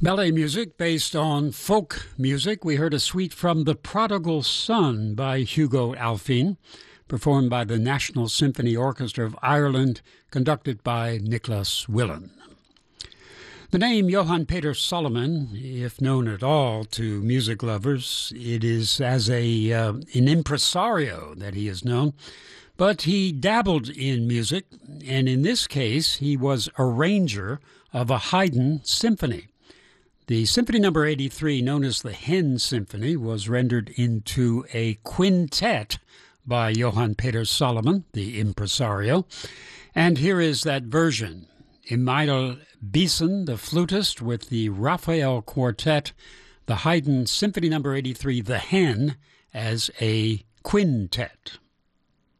Ballet music based on folk music. We heard a suite from The Prodigal Son by Hugo Alfine, performed by the National Symphony Orchestra of Ireland, conducted by Nicholas Willan. The name Johann Peter Solomon, if known at all to music lovers, it is as an impresario that he is known. But he dabbled in music, and in this case, he was arranger of a Haydn symphony. The Symphony No. 83, known as the Hen Symphony, was rendered into a quintet by Johann Peter Solomon, the impresario. And here is that version. Emanuel Beeson, the flutist, with the Raphael Quartet, the Haydn Symphony No. 83, the Hen, as a quintet.